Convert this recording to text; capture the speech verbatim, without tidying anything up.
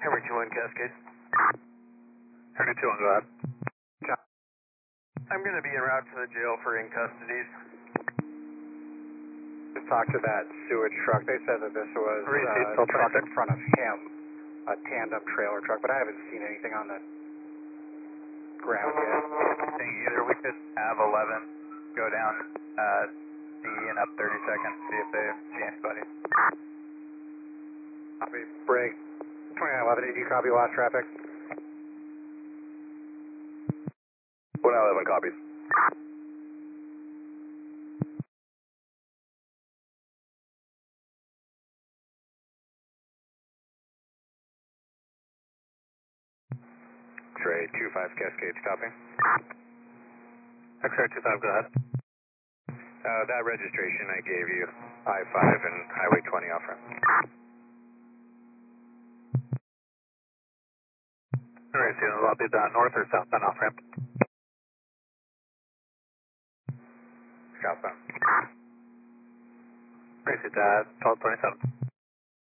Henry two one Cascade. Henry two one, go ahead. I'm going to be en route to the jail for in custodies. Just talked to that sewage truck. They said that this was uh, a truck in front of him, a tandem trailer truck, but I haven't seen anything on the ground yet. Either we could have eleven go down uh, D in up thirty seconds, see if they see anybody. Copy, break. twenty-nine eleven, did you copy lost traffic? one eleven copies. X-ray two five Cascade, copy. X-ray two five, go ahead. Uh, that registration I gave you, I five and Highway twenty off ramp. Alright, so will that be the north or southbound off ramp? Southbound. Race it, uh, twelve twenty-seven.